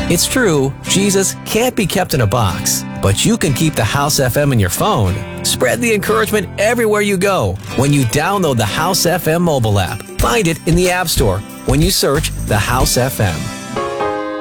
It's true, Jesus can't be kept in a box, but you can keep the House FM in your phone. Spread the encouragement everywhere you go when you download the House FM mobile app. Find it in the App Store when you search the House FM.